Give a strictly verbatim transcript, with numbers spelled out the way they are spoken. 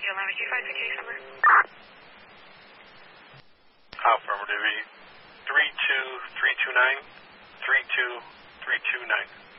eleven two five, the case number. Affirmative. three two three two nine, three two three two nine.